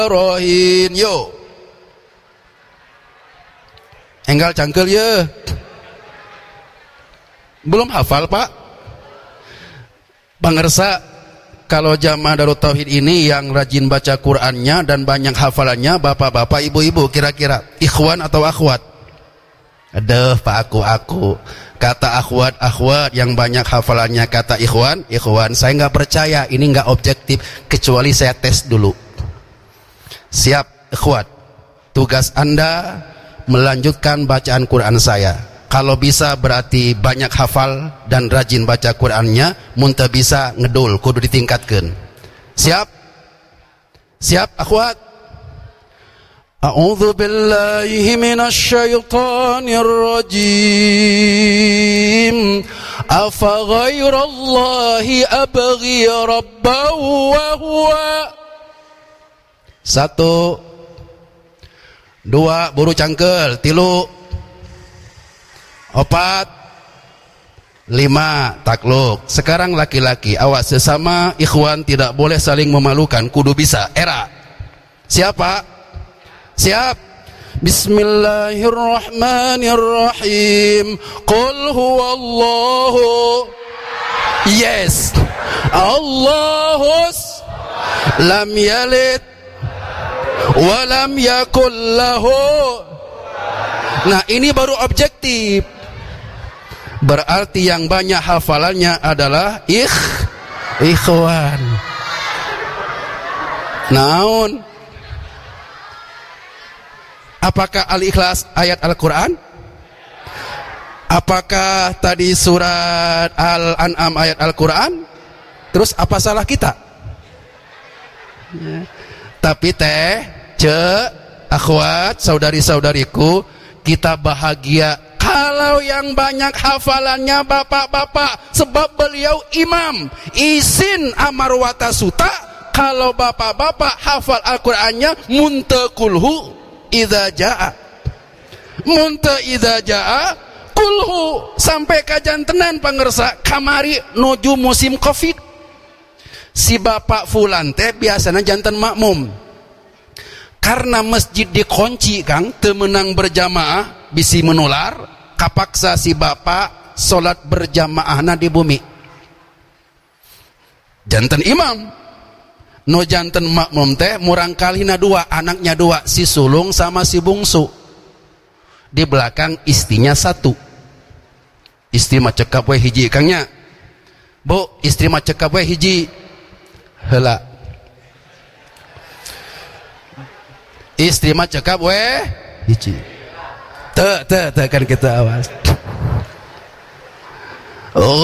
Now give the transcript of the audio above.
Rohin yo. Enggal cangkel ya. Belum hafal Pak? Pangersa, kalau jamaah Darut Tauhid ini yang rajin baca Qur'annya dan banyak hafalannya, bapak-bapak, ibu-ibu, kira-kira ikhwan atau akhwat? Aduh Pak, aku kata akhwat yang banyak hafalannya, kata ikhwan. Saya nggak percaya, ini nggak objektif kecuali saya tes dulu. Siap ikhwat, tugas Anda melanjutkan bacaan Quran saya. Kalau bisa berarti banyak hafal dan rajin baca Qur'annya, muntah bisa ngedul, kudu ditingkatkan. Siap? Siap akhwat? A'udzu billahi minasy syaithanir rajim. Afa ghairallahi abghi rabban wa huwa. 1 2 buru cangkel, 3 4 5 takluk. Sekarang laki-laki, awas, sesama ikhwan tidak boleh saling memalukan, kudu bisa. Era. Siapa? Siap. Bismillahirrahmanirrahim. Qul huwallahu. Yes. Allahus lam yalid walam yakul lahu. Nah ini baru objektif. Berarti yang banyak hafalannya adalah ikhwan. Naon? Apakah Al-Ikhlas ayat Al-Quran? Apakah tadi surat Al-An'am ayat Al-Quran? Terus apa salah kita? Ya. Tapi akhwat, saudari-saudariku, kita bahagia kalau yang banyak hafalannya bapak-bapak, sebab beliau imam izin amar wata suta. Kalau bapak-bapak hafal Al-Qur'annya muntakulhu idza jaa, munta idza jaa kulhu, sampai kajantenan pangersa kamari nuju musim Covid. Si bapak fulan teh biasanya jantan makmum, karena masjid dikunci Kang, temenang berjamaah bisi menular, kapaksa si bapak solat berjamaahna di bumi. Jantan imam, no jantan makmum teh murang kalina 2, anaknya 2, si sulung sama si bungsu. Di belakang istrinya 1. Istri mah cekap we hiji Kangnya. Bu, istri mah cekap we hiji. Heula. Istri mah cekap we hiji. Teu kan kita awas. Oh.